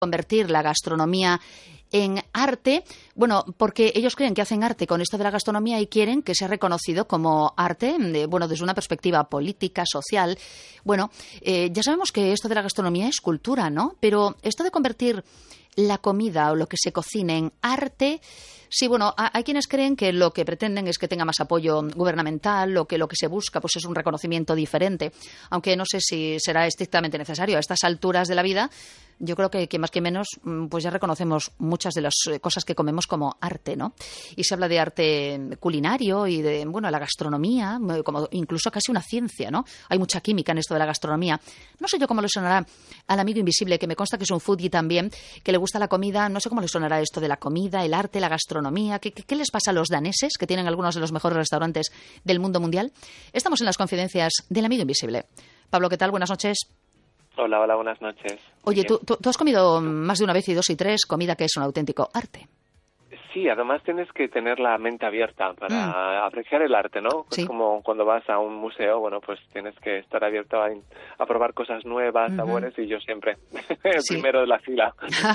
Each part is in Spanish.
convertir la gastronomía en arte, bueno, porque ellos creen que hacen arte con esto de la gastronomía y quieren que sea reconocido como arte, bueno, desde una perspectiva política, social. Bueno, ya sabemos que esto de la gastronomía es cultura, ¿no? Pero esto de convertir la comida o lo que se cocine en arte, sí, bueno, hay quienes creen que lo que pretenden es que tenga más apoyo gubernamental o que lo que se busca pues es un reconocimiento diferente, aunque no sé si será estrictamente necesario. A estas alturas de la vida, yo creo que más que menos, pues ya reconocemos muchas de las cosas que comemos como arte, ¿no? Y se habla de arte culinario y de, bueno, la gastronomía, como incluso casi una ciencia, ¿no? Hay mucha química en esto de la gastronomía. No sé yo cómo le sonará al amigo invisible, que me consta que es un foodie también, que le gusta la comida. No sé cómo le sonará esto de la comida, el arte, la gastronomía. ¿Qué les pasa a los daneses, que tienen algunos de los mejores restaurantes del mundo mundial? Estamos en las confidencias del amigo invisible. Pablo, ¿qué tal? Buenas noches. Hola, buenas noches. Oye, ¿tú has comido más de una vez y dos y tres comida que es un auténtico arte? Sí, además tienes que tener la mente abierta para apreciar el arte, ¿no? Sí. Es como cuando vas a un museo, bueno, pues tienes que estar abierto a probar cosas nuevas, sabores, y yo siempre, el primero de la fila,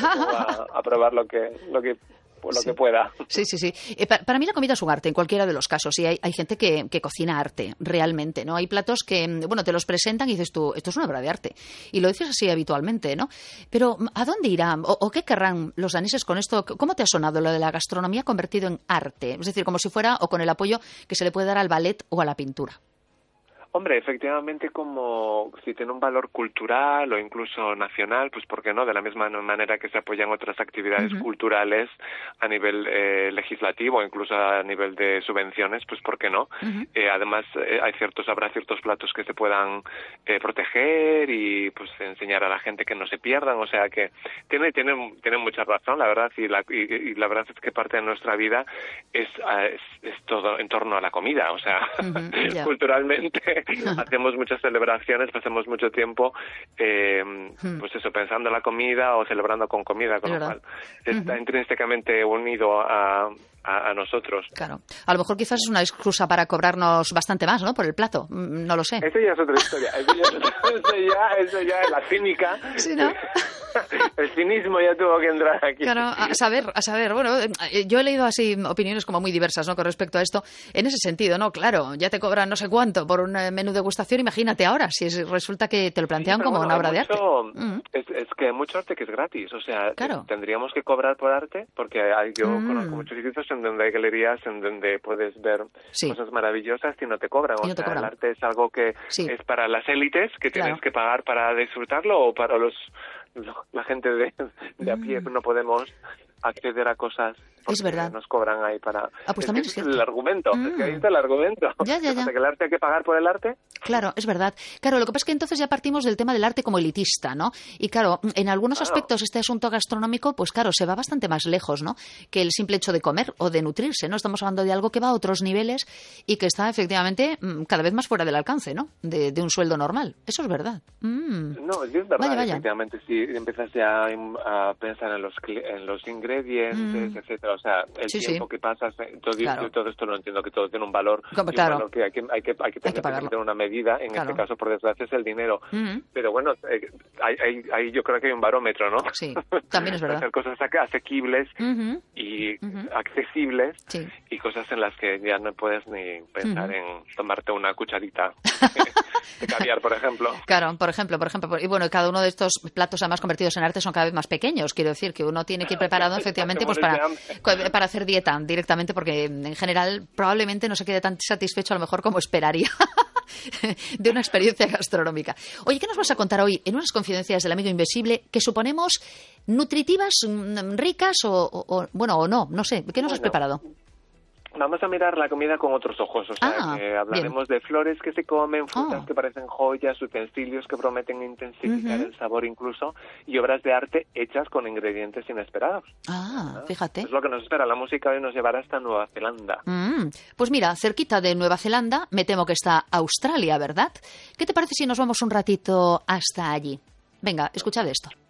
a probar lo que pueda. Sí. Para mí la comida es un arte en cualquiera de los casos, y hay gente que cocina arte realmente, ¿no? Hay platos que, bueno, te los presentan y dices tú, esto es una obra de arte, y lo dices así habitualmente, ¿no? Pero ¿a dónde irán o qué querrán los daneses con esto? ¿Cómo te ha sonado lo de la gastronomía convertido en arte? Es decir, como si fuera, o con el apoyo que se le puede dar al ballet o a la pintura. Hombre, efectivamente, como si tiene un valor cultural o incluso nacional, pues ¿por qué no? De la misma manera que se apoyan otras actividades culturales a nivel legislativo, incluso a nivel de subvenciones, pues ¿por qué no? Además, habrá ciertos platos que se puedan proteger y pues enseñar a la gente que no se pierdan, o sea que tiene mucha razón, la verdad, y la verdad es que parte de nuestra vida es todo en torno a la comida, o sea, culturalmente hacemos muchas celebraciones, pasamos mucho tiempo pues eso, pensando en la comida o celebrando con comida, con lo cual está intrínsecamente unido a nosotros. Claro. A lo mejor quizás es una excusa para cobrarnos bastante más, ¿no? Por el plato. No lo sé. Eso ya es otra historia. Eso ya es la cínica. Sí, ¿no? El cinismo ya tuvo que entrar aquí. Claro, a saber. Bueno, yo he leído así opiniones como muy diversas, ¿no? Con respecto a esto. En ese sentido, ¿no? Claro, ya te cobran no sé cuánto por un menú de degustación. Imagínate ahora, si resulta que te lo plantean como una obra de arte. Es que hay mucho arte que es gratis. O sea, claro, tendríamos que cobrar por arte, porque yo conozco muchos sitios en donde hay galerías en donde puedes ver cosas maravillosas y no te cobran. O sea, el arte es algo que es para las élites, que tienes que pagar para disfrutarlo, o para la gente de a pie no podemos acceder a cosas es verdad. Nos cobran ahí para... pues también es cierto. El argumento, es que ahí está el argumento. Ya. Que el arte hay que pagar por el arte. Claro, es verdad. Claro, lo que pasa es que entonces ya partimos del tema del arte como elitista, ¿no? Y claro, en algunos aspectos este asunto gastronómico, pues claro, se va bastante más lejos, ¿no? Que el simple hecho de comer o de nutrirse, ¿no? Estamos hablando de algo que va a otros niveles y que está efectivamente cada vez más fuera del alcance, ¿no? De un sueldo normal. Eso es verdad. No, es verdad, vaya. Efectivamente. Si empiezas ya a pensar en los ingredientes, etcétera, o sea, el tiempo que pasas, todo esto lo entiendo, que todo tiene un valor, un valor que hay que tener una medida, en este caso, por desgracia, es el dinero. Pero bueno, ahí yo creo que hay un barómetro, ¿no? Sí, también es verdad. Hacer cosas asequibles y accesibles, y cosas en las que ya no puedes ni pensar en tomarte una cucharita de caviar, por ejemplo. Claro, por ejemplo. Y bueno, cada uno de estos platos además convertidos en arte son cada vez más pequeños. Quiero decir que uno tiene que ir preparado efectivamente pues para hacer dieta directamente, porque en general probablemente no se quede tan satisfecho a lo mejor como esperaría de una experiencia gastronómica. Oye, ¿qué nos vas a contar hoy en unas confidencias del amigo invisible que suponemos nutritivas, ricas o no? No sé, ¿qué nos has preparado? Vamos a mirar la comida con otros ojos, o sea, que hablaremos de flores que se comen, frutas que parecen joyas, utensilios que prometen intensificar el sabor incluso, y obras de arte hechas con ingredientes inesperados. Fíjate. Es lo que nos espera. La música hoy nos llevará hasta Nueva Zelanda. Pues mira, cerquita de Nueva Zelanda, me temo que está Australia, ¿verdad? ¿Qué te parece si nos vamos un ratito hasta allí? Venga, escuchad esto.